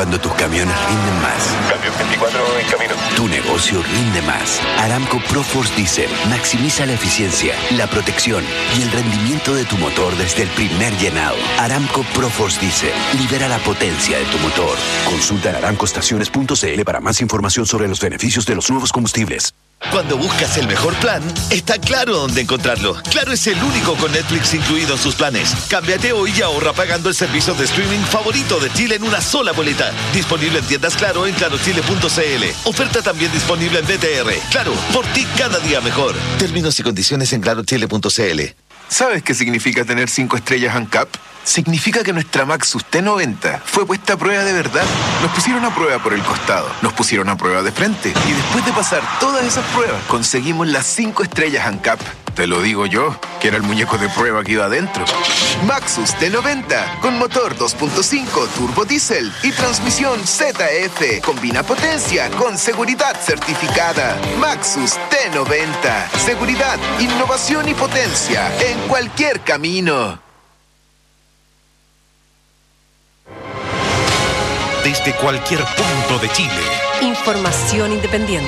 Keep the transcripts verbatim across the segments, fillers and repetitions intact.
cuando tus camiones rinden más. Camión veinticuatro en camino. Tu negocio rinde más. Aramco ProForce Diesel maximiza la eficiencia, la protección y el rendimiento de tu motor desde el primer llenado. Aramco ProForce Diesel libera la potencia de tu motor. Consulta en aramco estaciones punto c l para más información sobre los beneficios de los nuevos combustibles. Cuando buscas el mejor plan, está Claro dónde encontrarlo. Claro es el único con Netflix incluido en sus planes. Cámbiate hoy y ahorra pagando el servicio de streaming favorito de Chile en una sola boleta. Disponible en tiendas Claro en claro chile punto c l. Oferta también disponible en B T R. Claro, por ti cada día mejor. Términos y condiciones en claro chile punto c l. ¿Sabes qué significa tener cinco estrellas ANCAP? Significa que nuestra Maxus T noventa fue puesta a prueba de verdad. Nos pusieron a prueba por el costado, nos pusieron a prueba de frente y después de pasar todas esas pruebas conseguimos las cinco estrellas ANCAP. Te lo digo yo, que era el muñeco de prueba que iba adentro. Maxus T noventa, con motor dos punto cinco turbo diésel y transmisión Z F. Combina potencia con seguridad certificada. Maxus T noventa. Seguridad, innovación y potencia en cualquier camino. Desde cualquier punto de Chile. Información independiente.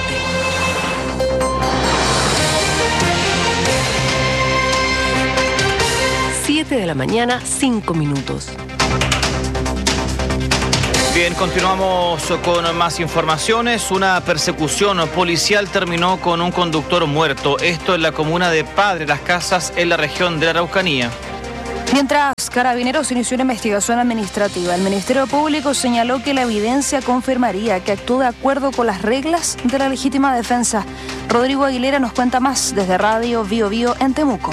siete de la mañana, cinco minutos. Bien, continuamos con más informaciones. Una persecución policial terminó con un conductor muerto. Esto en la comuna de Padre Las Casas, en la región de la Araucanía. Mientras Carabineros inició una investigación administrativa, el Ministerio Público señaló que la evidencia confirmaría que actuó de acuerdo con las reglas de la legítima defensa. Rodrigo Aguilera nos cuenta más desde Radio Bio Bio en Temuco.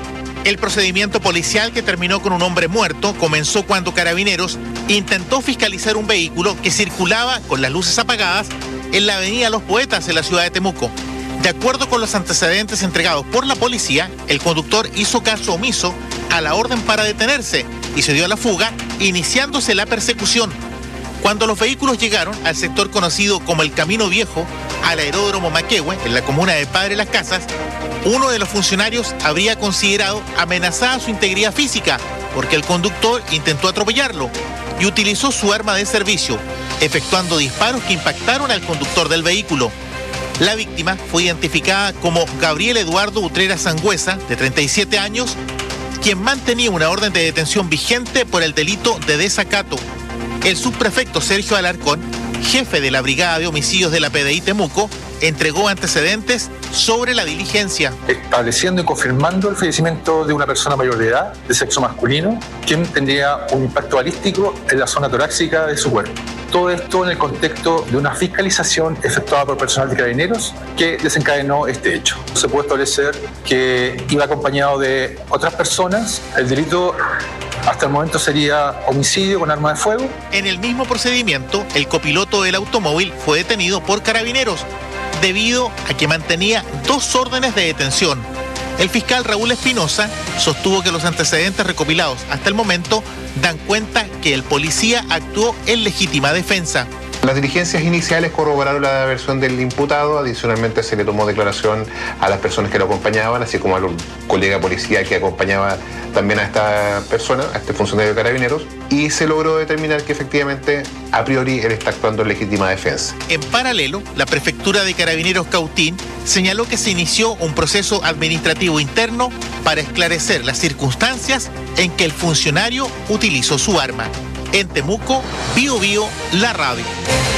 El procedimiento policial que terminó con un hombre muerto comenzó cuando Carabineros intentó fiscalizar un vehículo que circulaba con las luces apagadas en la avenida Los Poetas en la ciudad de Temuco. De acuerdo con los antecedentes entregados por la policía, el conductor hizo caso omiso a la orden para detenerse y se dio a la fuga, iniciándose la persecución. Cuando los vehículos llegaron al sector conocido como el Camino Viejo, al aeródromo Maquehue, en la comuna de Padre Las Casas, uno de los funcionarios habría considerado amenazada su integridad física porque el conductor intentó atropellarlo y utilizó su arma de servicio, efectuando disparos que impactaron al conductor del vehículo. La víctima fue identificada como Gabriel Eduardo Utrera Sangüesa, de treinta y siete años, quien mantenía una orden de detención vigente por el delito de desacato. El subprefecto Sergio Alarcón, jefe de la Brigada de Homicidios de la P D I Temuco, entregó antecedentes sobre la diligencia. Estableciendo y confirmando el fallecimiento de una persona mayor de edad, de sexo masculino, quien tendría un impacto balístico en la zona torácica de su cuerpo. Todo esto en el contexto de una fiscalización efectuada por personal de Carabineros que desencadenó este hecho. Se puede establecer que iba acompañado de otras personas. El delito hasta el momento sería homicidio con arma de fuego. En el mismo procedimiento, el copiloto del automóvil fue detenido por Carabineros debido a que mantenía dos órdenes de detención. El fiscal Raúl Espinosa sostuvo que los antecedentes recopilados hasta el momento dan cuenta que el policía actuó en legítima defensa. Las diligencias iniciales corroboraron la versión del imputado, adicionalmente se le tomó declaración a las personas que lo acompañaban, así como al colega policía que acompañaba también a esta persona, a este funcionario de Carabineros, y se logró determinar que efectivamente, a priori, él está actuando en legítima defensa. En paralelo, la Prefectura de Carabineros Cautín señaló que se inició un proceso administrativo interno para esclarecer las circunstancias en que el funcionario utilizó su arma. En Temuco, Bio Bio, la radio.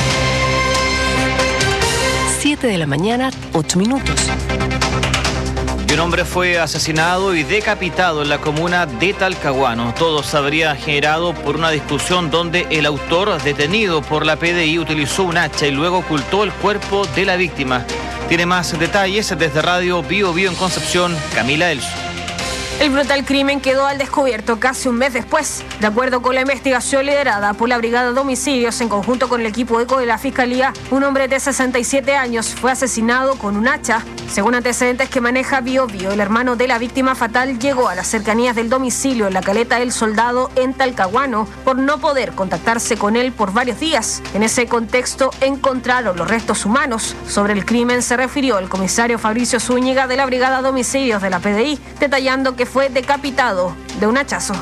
siete de la mañana, ocho minutos. Y un hombre fue asesinado y decapitado en la comuna de Talcahuano. Todo se habría generado por una discusión donde el autor, detenido por la P D I, utilizó un hacha y luego ocultó el cuerpo de la víctima. Tiene más detalles desde Radio Bio Bio en Concepción, Camila Elso. El brutal crimen quedó al descubierto casi un mes después. De acuerdo con la investigación liderada por la Brigada de Homicidios en conjunto con el equipo ECO de la Fiscalía, un hombre de sesenta y siete años fue asesinado con un hacha. Según antecedentes que maneja Bio Bio, el hermano de la víctima fatal llegó a las cercanías del domicilio en la Caleta del Soldado en Talcahuano por no poder contactarse con él por varios días. En ese contexto encontraron los restos humanos. Sobre el crimen se refirió el comisario Fabricio Zúñiga de la Brigada de Homicidios de la P D I, detallando que fue decapitado de un hachazo.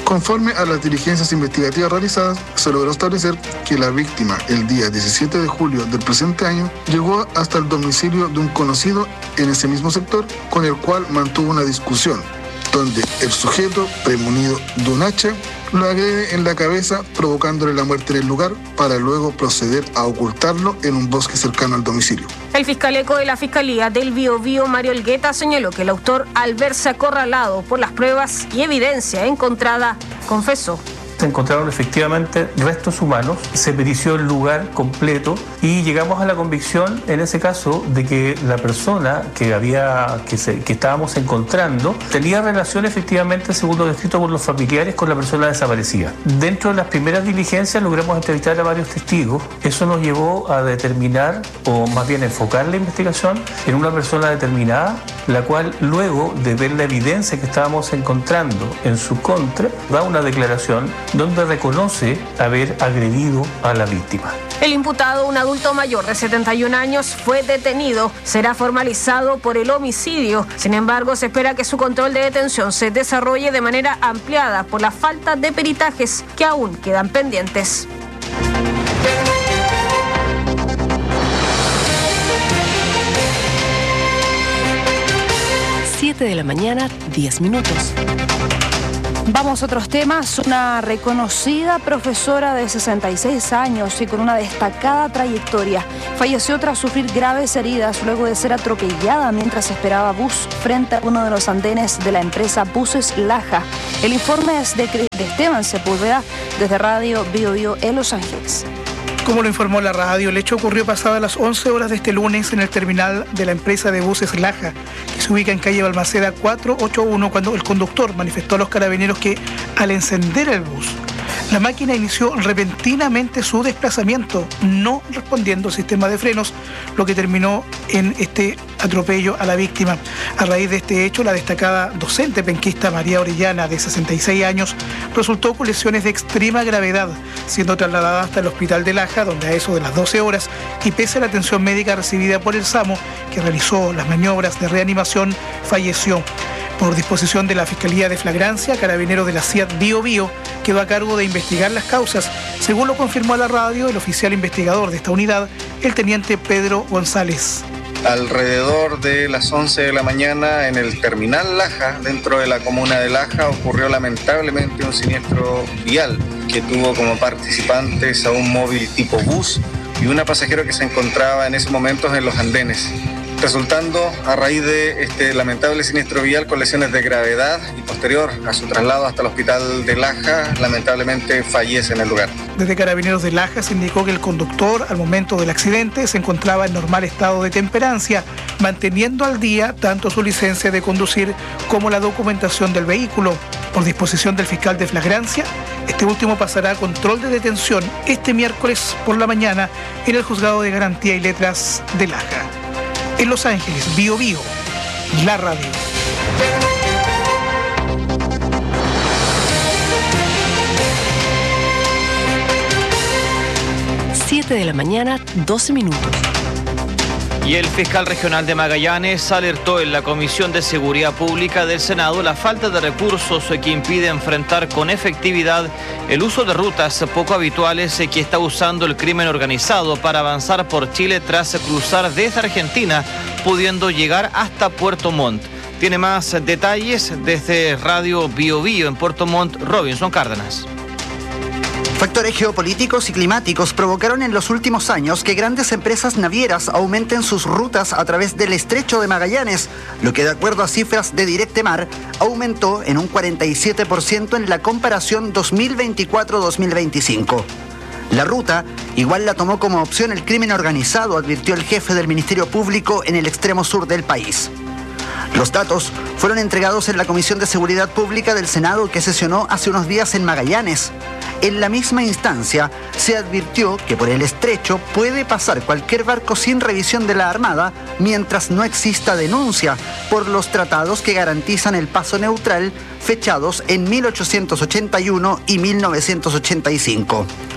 Conforme a las diligencias investigativas realizadas, se logró establecer que la víctima, el día diecisiete de julio del presente año, llegó hasta el domicilio de un conocido en ese mismo sector, con el cual mantuvo una discusión, donde el sujeto, premunido de un hacha, lo agrede en la cabeza, provocándole la muerte en el lugar, para luego proceder a ocultarlo en un bosque cercano al domicilio. El fiscal eco de la Fiscalía del Biobío, Mario Elgueta, señaló que el autor, al verse acorralado por las pruebas y evidencia encontrada, confesó. Se encontraron efectivamente restos humanos, se perició el lugar completo y llegamos a la convicción en ese caso de que la persona que había que, se, que estábamos encontrando tenía relación efectivamente, según lo descrito por los familiares, con la persona desaparecida. Dentro de las primeras diligencias logramos entrevistar a varios testigos. Eso nos llevó a determinar, o más bien enfocar la investigación en una persona determinada, la cual luego de ver la evidencia que estábamos encontrando en su contra, da una declaración donde reconoce haber agredido a la víctima. El imputado, un adulto mayor de setenta y un años, fue detenido. Será formalizado por el homicidio. Sin embargo, se espera que su control de detención se desarrolle de manera ampliada por la falta de peritajes que aún quedan pendientes. siete de la mañana, diez minutos. Vamos a otros temas. Una reconocida profesora de sesenta y seis años y con una destacada trayectoria falleció tras sufrir graves heridas luego de ser atropellada mientras esperaba bus frente a uno de los andenes de la empresa Buses Laja. El informe es de, de Esteban Sepúlveda desde Radio Biobío en Los Ángeles. Como lo informó la radio, el hecho ocurrió pasadas las once horas de este lunes en el terminal de la empresa de buses Laja, que se ubica en calle Balmaceda cuatrocientos ochenta y uno, cuando el conductor manifestó a los carabineros que, al encender el bus, la máquina inició repentinamente su desplazamiento, no respondiendo al sistema de frenos, lo que terminó en este atropello a la víctima. A raíz de este hecho, la destacada docente penquista María Orellana, de sesenta y seis años, resultó con lesiones de extrema gravedad, siendo trasladada hasta el hospital de Laja, donde a eso de las doce horas, y pese a la atención médica recibida por el SAMU, que realizó las maniobras de reanimación, falleció. Por disposición de la Fiscalía de Flagrancia, Carabineros de la C I A D Biobío quedó a cargo de investigar las causas, según lo confirmó a la radio el oficial investigador de esta unidad, el teniente Pedro González. Alrededor de las once de la mañana en el terminal Laja, dentro de la comuna de Laja, ocurrió lamentablemente un siniestro vial que tuvo como participantes a un móvil tipo bus y una pasajera que se encontraba en esos momentos en los andenes, resultando a raíz de este lamentable siniestro vial con lesiones de gravedad y posterior a su traslado hasta el hospital de Laja, lamentablemente fallece en el lugar. Desde Carabineros de Laja se indicó que el conductor al momento del accidente se encontraba en normal estado de temperancia, manteniendo al día tanto su licencia de conducir como la documentación del vehículo. Por disposición del fiscal de Flagrancia, este último pasará a control de detención este miércoles por la mañana en el Juzgado de Garantía y Letras de Laja. En Los Ángeles, Biobío, la radio. siete de la mañana, doce minutos. Y el fiscal regional de Magallanes alertó en la Comisión de Seguridad Pública del Senado la falta de recursos que impide enfrentar con efectividad el uso de rutas poco habituales que está usando el crimen organizado para avanzar por Chile tras cruzar desde Argentina, pudiendo llegar hasta Puerto Montt. Tiene más detalles desde Radio Biobío en Puerto Montt, Robinson Cárdenas. Factores geopolíticos y climáticos provocaron en los últimos años que grandes empresas navieras aumenten sus rutas a través del estrecho de Magallanes, lo que de acuerdo a cifras de Directemar aumentó en un cuarenta y siete por ciento en la comparación dos mil veinticuatro dos mil veinticinco. La ruta igual la tomó como opción el crimen organizado, advirtió el jefe del Ministerio Público en el extremo sur del país. Los datos fueron entregados en la Comisión de Seguridad Pública del Senado, que sesionó hace unos días en Magallanes. En la misma instancia se advirtió que por el estrecho puede pasar cualquier barco sin revisión de la Armada mientras no exista denuncia por los tratados que garantizan el paso neutral fechados en mil ochocientos ochenta y uno y mil novecientos ochenta y cinco.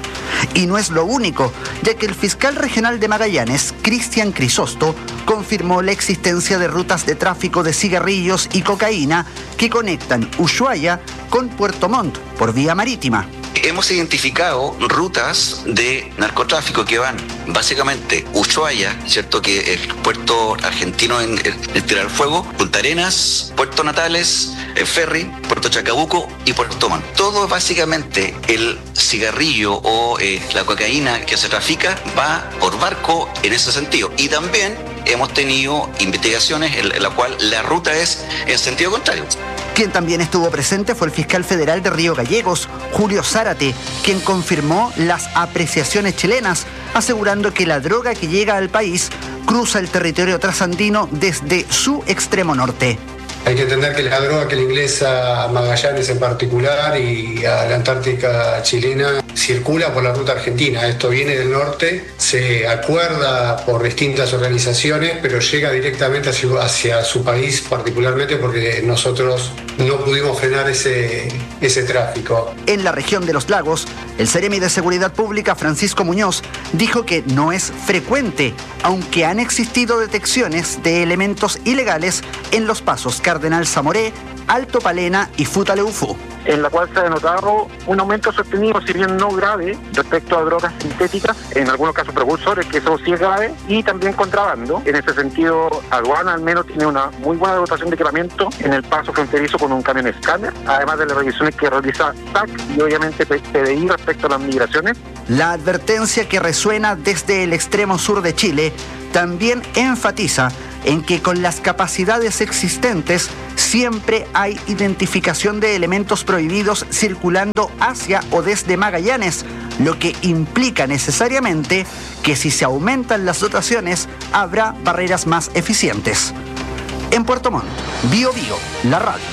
Y no es lo único, ya que el fiscal regional de Magallanes, Cristian Crisosto, confirmó la existencia de rutas de tráfico de cigarrillos y cocaína que conectan Ushuaia con Puerto Montt por vía marítima. Hemos identificado rutas de narcotráfico que van básicamente Ushuaia, ¿cierto? Que es el puerto argentino en, en Tierra del Fuego, Punta Arenas, Puerto Natales, el Ferry, Puerto Chacabuco y Puerto Montt. Todo básicamente el cigarrillo o eh, la cocaína que se trafica va por barco en ese sentido. Y también hemos tenido investigaciones en la cual la ruta es en sentido contrario. Quien también estuvo presente fue el fiscal federal de Río Gallegos, Julio Zárate, quien confirmó las apreciaciones chilenas, asegurando que la droga que llega al país cruza el territorio trasandino desde su extremo norte. Hay que entender que la droga que le ingresa a Magallanes en particular y a la Antártica chilena circula por la ruta argentina. Esto viene del norte, se acuerda por distintas organizaciones, pero llega directamente hacia, hacia su país particularmente porque nosotros no pudimos frenar ese, ese tráfico. En la región de los lagos, el Seremi de Seguridad Pública, Francisco Muñoz, dijo que no es frecuente, aunque han existido detecciones de elementos ilegales en los pasos Cardenal Zamoré, Alto Palena y Futaleufú. En la cual se ha denotado un aumento sostenido, si bien no grave, respecto a drogas sintéticas, en algunos casos precursores, que eso sí es grave, y también contrabando. En ese sentido, aduana al menos tiene una muy buena dotación de equipamiento en el paso fronterizo con un camión escáner, además de las revisiones que realiza S A C y obviamente P D I respecto a las migraciones. La advertencia que resuena desde el extremo sur de Chile también enfatiza en que con las capacidades existentes siempre hay identificación de elementos prohibidos circulando hacia o desde Magallanes, lo que implica necesariamente que si se aumentan las dotaciones habrá barreras más eficientes. En Puerto Montt, Bio Bio, la radio.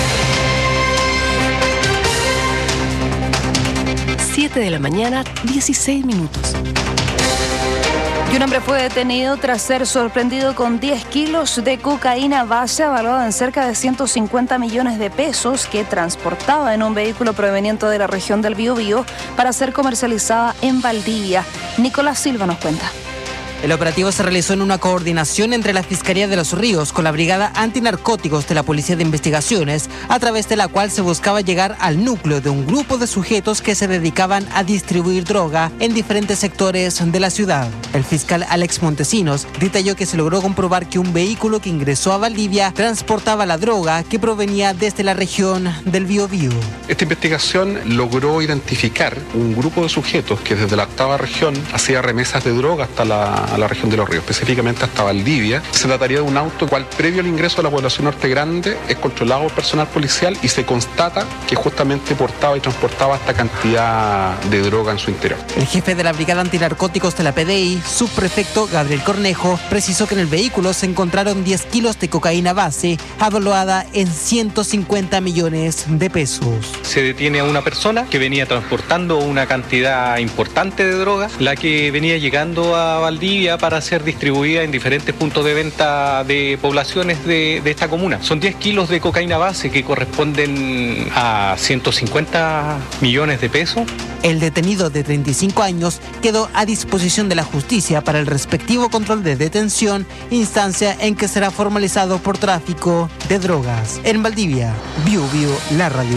siete de la mañana, dieciséis minutos. Y un hombre fue detenido tras ser sorprendido con diez kilos de cocaína base avalada en cerca de ciento cincuenta millones de pesos que transportaba en un vehículo proveniente de la región del Biobío para ser comercializada en Valdivia. Nicolás Silva nos cuenta. El operativo se realizó en una coordinación entre la Fiscalía de los Ríos con la Brigada Antinarcóticos de la Policía de Investigaciones, a través de la cual se buscaba llegar al núcleo de un grupo de sujetos que se dedicaban a distribuir droga en diferentes sectores de la ciudad. El fiscal Alex Montesinos detalló que se logró comprobar que un vehículo que ingresó a Valdivia transportaba la droga que provenía desde la región del Biobío. Esta investigación logró identificar un grupo de sujetos que desde la octava región hacía remesas de droga hasta la a la región de Los Ríos, específicamente hasta Valdivia. Se trataría de un auto cual previo al ingreso a la población Norte Grande es controlado por personal policial y se constata que justamente portaba y transportaba esta cantidad de droga en su interior. El jefe de la Brigada Antinarcóticos de la P D I, subprefecto Gabriel Cornejo, precisó que en el vehículo se encontraron diez kilos de cocaína base avaluada en ciento cincuenta millones de pesos. Se detiene a una persona que venía transportando una cantidad importante de droga, la que venía llegando a Valdivia para ser distribuida en diferentes puntos de venta de poblaciones de, de esta comuna. Son diez kilos de cocaína base que corresponden a ciento cincuenta millones de pesos. El detenido de treinta y cinco años quedó a disposición de la justicia para el respectivo control de detención, instancia en que será formalizado por tráfico de drogas. En Valdivia, Bio Bio, la radio.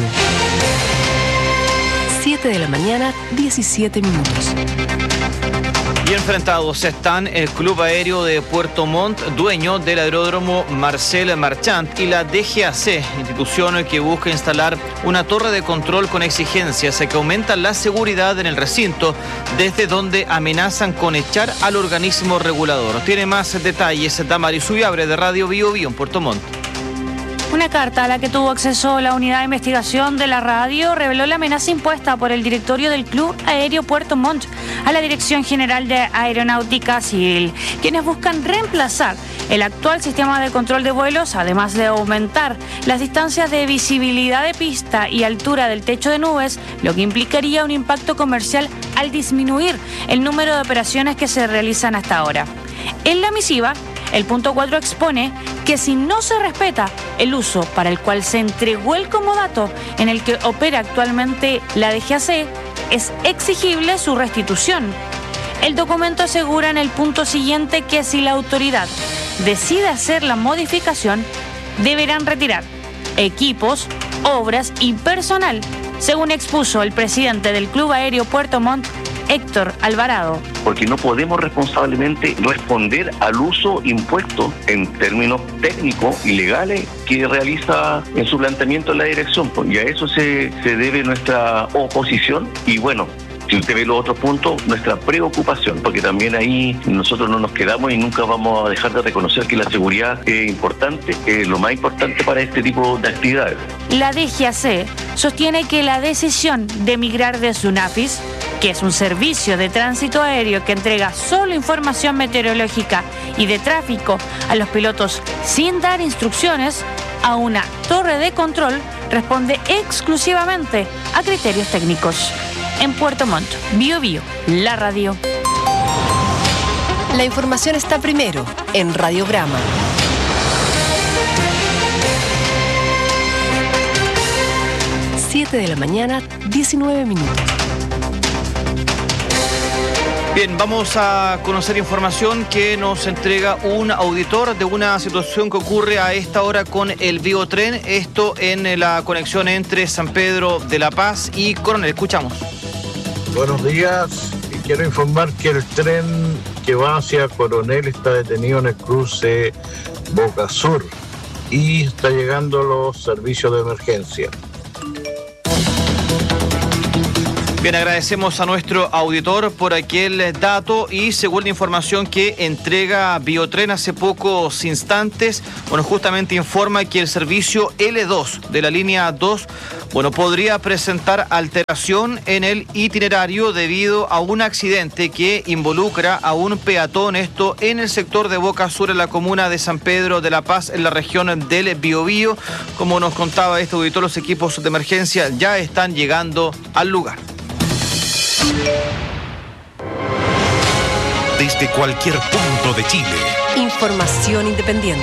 siete de la mañana, diecisiete minutos. Y enfrentados están el Club Aéreo de Puerto Montt, dueño del aeródromo Marcel Marchant, y la D G A C, institución que busca instalar una torre de control con exigencias que aumentan la seguridad en el recinto, desde donde amenazan con echar al organismo regulador. Tiene más detalles Damaris Ubiabre de Radio Bio Bio en Puerto Montt. Una carta a la que tuvo acceso la unidad de investigación de la radio reveló la amenaza impuesta por el directorio del Club Aéreo Puerto Montt a la Dirección General de Aeronáutica Civil, quienes buscan reemplazar el actual sistema de control de vuelos, además de aumentar las distancias de visibilidad de pista y altura del techo de nubes, lo que implicaría un impacto comercial al disminuir el número de operaciones que se realizan hasta ahora. En la misiva, el punto cuatro expone que si no se respeta el uso para el cual se entregó el comodato en el que opera actualmente la D G A C, es exigible su restitución. El documento asegura en el punto siguiente que si la autoridad decide hacer la modificación, deberán retirar equipos, obras y personal, según expuso el presidente del Club Aéreo Puerto Montt, Héctor Alvarado. Porque no podemos responsablemente responder al uso impuesto en términos técnicos y legales que realiza en su planteamiento la dirección, y a eso se, se debe nuestra oposición. Y bueno, si usted ve los otros puntos, nuestra preocupación, porque también ahí nosotros no nos quedamos y nunca vamos a dejar de reconocer que la seguridad es importante, es lo más importante para este tipo de actividades. La D G A C sostiene que la decisión de migrar de SUNAFIS, que es un servicio de tránsito aéreo que entrega solo información meteorológica y de tráfico a los pilotos sin dar instrucciones, a una torre de control, responde exclusivamente a criterios técnicos. En Puerto Montt, Bio Bio, la radio. La información está primero en Radiograma. siete de la mañana, diecinueve minutos. Bien, vamos a conocer información que nos entrega un auditor de una situación que ocurre a esta hora con el Biotren, esto en la conexión entre San Pedro de la Paz y Coronel. Escuchamos. Buenos días, y quiero informar que el tren que va hacia Coronel está detenido en el cruce Boca Sur y está llegando los servicios de emergencia. Bien, agradecemos a nuestro auditor por aquel dato y según la información que entrega Biotren hace pocos instantes, bueno, justamente informa que el servicio L dos de la línea dos, bueno, podría presentar alteración en el itinerario debido a un accidente que involucra a un peatón, esto en el sector de Boca Sur, en la comuna de San Pedro de la Paz, en la región del Biobío. Como nos contaba este auditor, los equipos de emergencia ya están llegando al lugar. Desde cualquier punto de Chile. Información independiente.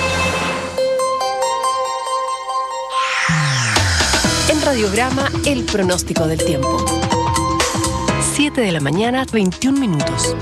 En Radiograma, el pronóstico del tiempo. siete de la mañana, veintiún minutos.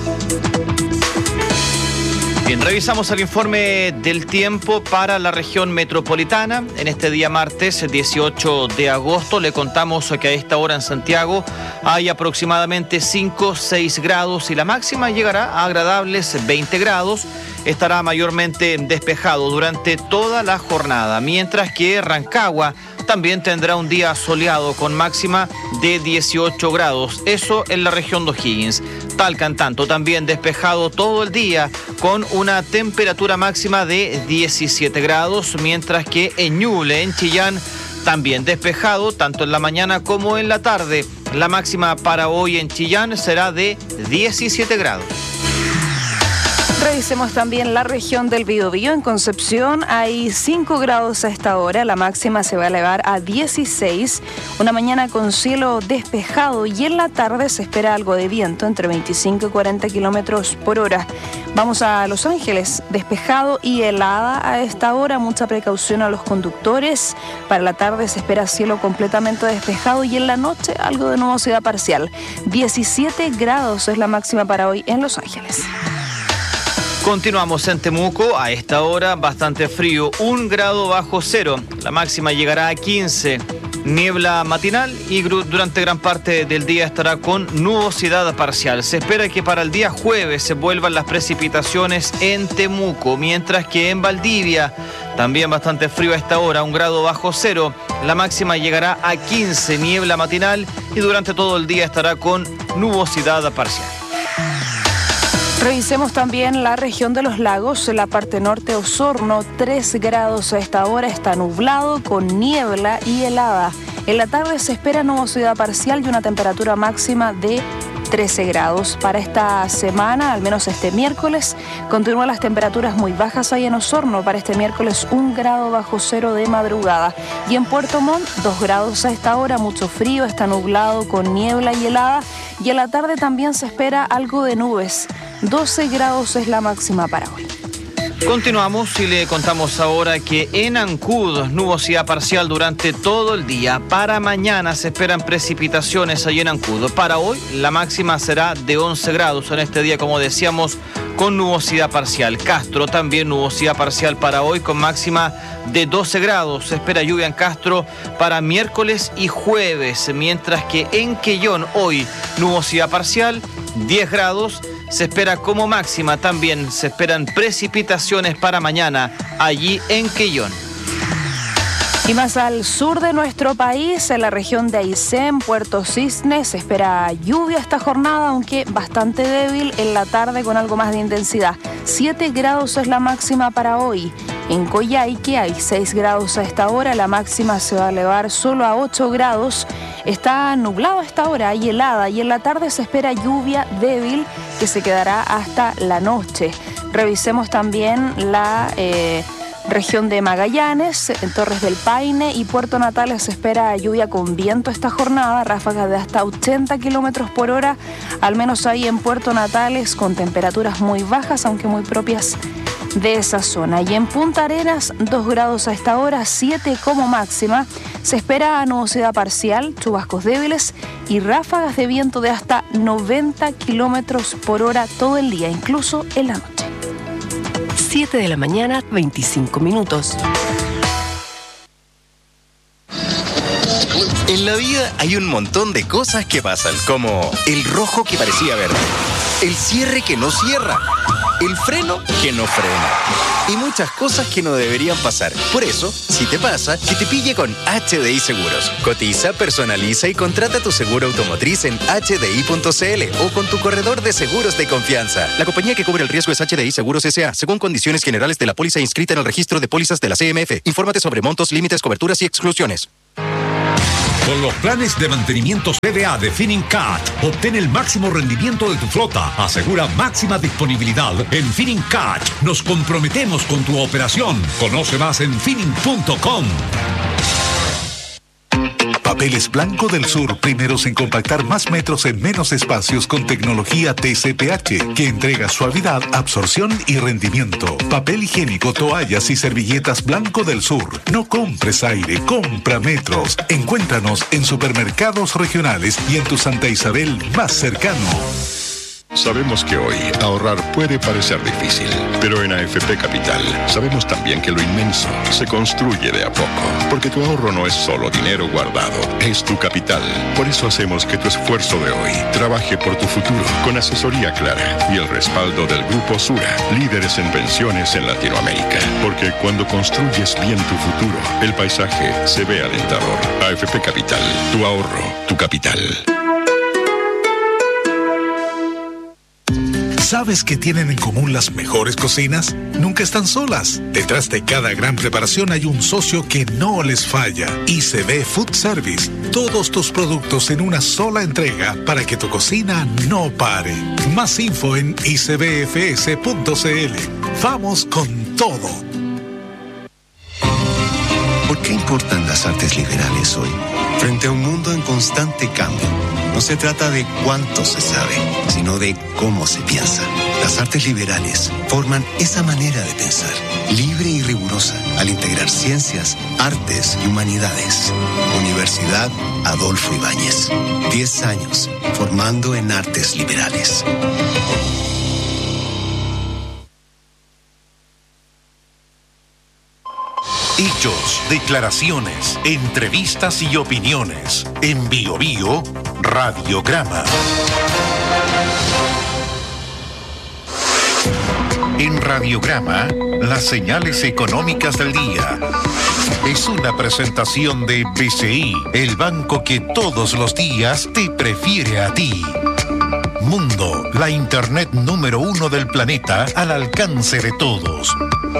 Bien, revisamos el informe del tiempo para la región metropolitana. En este día martes dieciocho de agosto le contamos que a esta hora en Santiago hay aproximadamente cinco, seis grados y la máxima llegará a agradables veinte grados. Estará mayormente despejado durante toda la jornada, mientras que Rancagua también tendrá un día soleado con máxima de dieciocho grados, eso en la región de O'Higgins. Talca, en tanto, también despejado todo el día con una temperatura máxima de diecisiete grados, mientras que en Ñuble, en Chillán, también despejado tanto en la mañana como en la tarde. La máxima para hoy en Chillán será de diecisiete grados. Revisemos también la región del Biobío. En Concepción hay cinco grados a esta hora, la máxima se va a elevar a dieciséis, una mañana con cielo despejado y en la tarde se espera algo de viento entre veinticinco y cuarenta kilómetros por hora. Vamos a Los Ángeles, despejado y helada a esta hora, mucha precaución a los conductores. Para la tarde se espera cielo completamente despejado y en la noche algo de nubosidad parcial. diecisiete grados es la máxima para hoy en Los Ángeles. Continuamos en Temuco, a esta hora bastante frío, un grado bajo cero, la máxima llegará a quince, niebla matinal y durante gran parte del día estará con nubosidad parcial. Se espera que para el día jueves se vuelvan las precipitaciones en Temuco, mientras que en Valdivia también bastante frío a esta hora, un grado bajo cero, la máxima llegará a quince, niebla matinal y durante todo el día estará con nubosidad parcial. Revisemos también la región de los lagos, en la parte norte Osorno, tres grados a esta hora, está nublado con niebla y helada. En la tarde se espera nubosidad parcial y una temperatura máxima de trece grados. Para esta semana, al menos este miércoles, continúan las temperaturas muy bajas ahí en Osorno. Para este miércoles, un grado bajo cero de madrugada. Y en Puerto Montt, dos grados a esta hora, mucho frío, está nublado con niebla y helada. Y en la tarde también se espera algo de nubes. doce grados es la máxima para hoy. Continuamos y le contamos ahora que en Ancud, nubosidad parcial durante todo el día. Para mañana se esperan precipitaciones allí en Ancud. Para hoy la máxima será de once grados en este día, como decíamos, con nubosidad parcial. Castro también nubosidad parcial para hoy con máxima de doce grados. Se espera lluvia en Castro para miércoles y jueves, mientras que en Quellón hoy nubosidad parcial, diez grados. Se espera como máxima también, se esperan precipitaciones para mañana allí en Quellón. Y más al sur de nuestro país, en la región de Aysén, Puerto Cisnes, se espera lluvia esta jornada, aunque bastante débil en la tarde con algo más de intensidad. siete grados es la máxima para hoy. En Coyhaique hay seis grados a esta hora, la máxima se va a elevar solo a ocho grados. Está nublado a esta hora, hay helada y en la tarde se espera lluvia débil que se quedará hasta la noche. Revisemos también la eh, región de Magallanes, en Torres del Paine y Puerto Natales se espera lluvia con viento esta jornada, ráfagas de hasta ochenta kilómetros por hora, al menos ahí en Puerto Natales, con temperaturas muy bajas, aunque muy propias de esa zona. Y en Punta Arenas, dos grados a esta hora, siete como máxima. Se espera nubosidad parcial, chubascos débiles y ráfagas de viento de hasta noventa kilómetros por hora todo el día, incluso en la noche. siete de la mañana, veinticinco minutos. En la vida hay un montón de cosas que pasan, como el rojo que parecía verde, el cierre que no cierra, el freno que no frena y muchas cosas que no deberían pasar. Por eso, si te pasa, que te pille con H D I Seguros. Cotiza, personaliza y contrata tu seguro automotriz en H D I punto C L o con tu corredor de seguros de confianza. La compañía que cubre el riesgo es H D I Seguros S A, según condiciones generales de la póliza inscrita en el registro de pólizas de la C M F. Infórmate sobre montos, límites, coberturas y exclusiones. Con los planes de mantenimiento C V A de Finincat, obtén el máximo rendimiento de tu flota. Asegura máxima disponibilidad. En Finincat nos comprometemos con tu operación. Conoce más en Finin punto com. Papeles Blanco del Sur, primeros en compactar más metros en menos espacios con tecnología T C P H, que entrega suavidad, absorción y rendimiento. Papel higiénico, toallas y servilletas Blanco del Sur. No compres aire, compra metros. Encuéntranos en supermercados regionales y en tu Santa Isabel más cercano. Sabemos que hoy ahorrar puede parecer difícil, pero en A F P Capital sabemos también que lo inmenso se construye de a poco, porque tu ahorro no es solo dinero guardado, es tu capital. Por eso hacemos que tu esfuerzo de hoy trabaje por tu futuro, con asesoría clara y el respaldo del Grupo Sura, líderes en pensiones en Latinoamérica. Porque cuando construyes bien tu futuro, el paisaje se ve alentador. A F P Capital, tu ahorro, tu capital. ¿Sabes qué tienen en común las mejores cocinas? Nunca están solas. Detrás de cada gran preparación hay un socio que no les falla. I C B Food Service. Todos tus productos en una sola entrega para que tu cocina no pare. Más info en I C B F S punto C L. Vamos con todo. ¿Por qué importan las artes liberales hoy? Frente a un mundo en constante cambio, no se trata de cuánto se sabe, sino de cómo se piensa. Las artes liberales forman esa manera de pensar, libre y rigurosa, al integrar ciencias, artes y humanidades. Universidad Adolfo Ibáñez. Diez años formando en artes liberales. Hechos, declaraciones, entrevistas y opiniones. En Bio Bio, Radiograma. En Radiograma, las señales económicas del día. Es una presentación de B C I, el banco que todos los días te prefiere a ti. Mundo, la internet número uno del planeta al alcance de todos.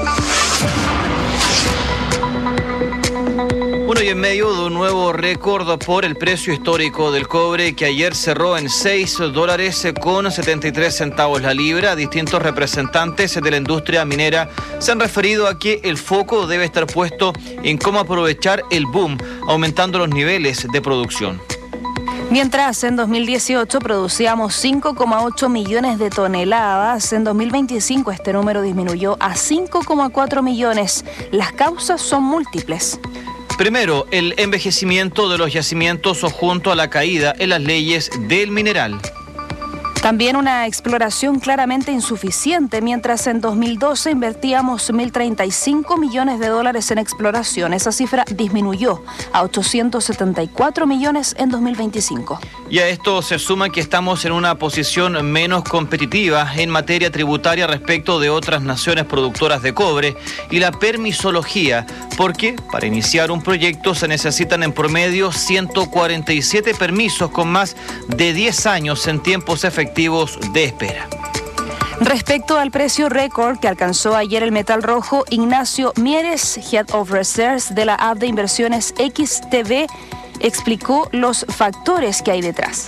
Bueno, y en medio de un nuevo récord por el precio histórico del cobre, que ayer cerró en seis dólares con setenta y tres centavos la libra, distintos representantes de la industria minera se han referido a que el foco debe estar puesto en cómo aprovechar el boom, aumentando los niveles de producción. Mientras en dos mil dieciocho producíamos cinco coma ocho millones de toneladas, en dos mil veinticinco este número disminuyó a cinco coma cuatro millones. Las causas son múltiples. Primero, el envejecimiento de los yacimientos o junto a la caída en las leyes del mineral. También una exploración claramente insuficiente, mientras en dos mil doce invertíamos mil treinta y cinco millones de dólares en exploración. Esa cifra disminuyó a ochocientos setenta y cuatro millones en dos mil veinticinco. Y a esto se suma que estamos en una posición menos competitiva en materia tributaria respecto de otras naciones productoras de cobre y la permisología, porque para iniciar un proyecto se necesitan en promedio ciento cuarenta y siete permisos con más de diez años en tiempos efectivos de espera. Respecto al precio récord que alcanzó ayer el metal rojo, Ignacio Mieres, Head of Research de la app de inversiones X T V, explicó los factores que hay detrás.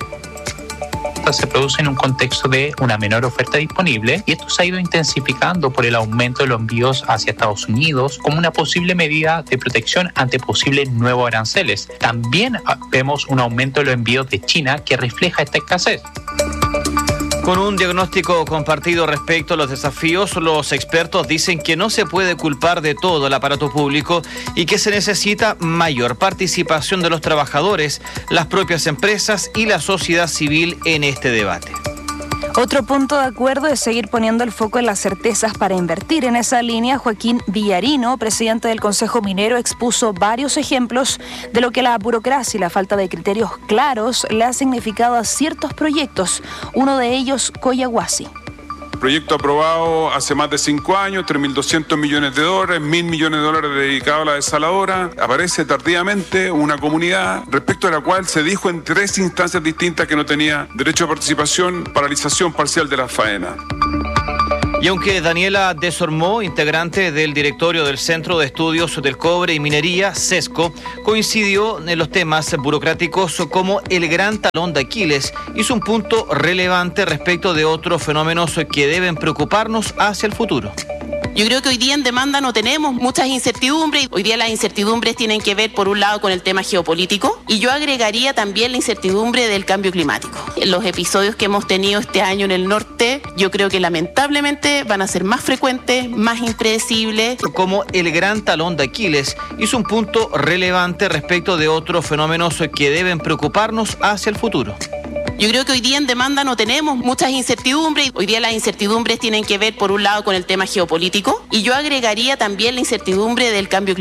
Se produce en un contexto de una menor oferta disponible y esto se ha ido intensificando por el aumento de los envíos hacia Estados Unidos como una posible medida de protección ante posibles nuevos aranceles. También vemos un aumento de los envíos de China que refleja esta escasez. Con un diagnóstico compartido respecto a los desafíos, los expertos dicen que no se puede culpar de todo el aparato público y que se necesita mayor participación de los trabajadores, las propias empresas y la sociedad civil en este debate. Otro punto de acuerdo es seguir poniendo el foco en las certezas para invertir. En esa línea, Joaquín Villarino, presidente del Consejo Minero, expuso varios ejemplos de lo que la burocracia y la falta de criterios claros le ha significado a ciertos proyectos. Uno de ellos, Collahuasi. Proyecto aprobado hace más de cinco años, tres mil doscientos millones de dólares, mil millones de dólares dedicados a la desaladora. Aparece tardíamente una comunidad respecto a la cual se dijo en tres instancias distintas que no tenía derecho a participación, paralización parcial de la faena. Y aunque Daniela Desormeaux, integrante del directorio del Centro de Estudios del Cobre y Minería, CESCO, coincidió en los temas burocráticos como el gran talón de Aquiles, hizo un punto relevante respecto de otros fenómenos que deben preocuparnos hacia el futuro. Yo creo que hoy día en demanda no tenemos muchas incertidumbres. Hoy día las incertidumbres tienen que ver, por un lado, con el tema geopolítico y yo agregaría también la incertidumbre del cambio climático. Los episodios que hemos tenido este año en el norte, yo creo que lamentablemente van a ser más frecuentes, más impredecibles. Como el gran talón de Aquiles, hizo un punto relevante respecto de otros fenómenos que deben preocuparnos hacia el futuro. Yo creo que hoy día en demanda no tenemos muchas incertidumbres. Hoy día las incertidumbres tienen que ver, por un lado, con el tema geopolítico y yo agregaría también la incertidumbre del cambio climático.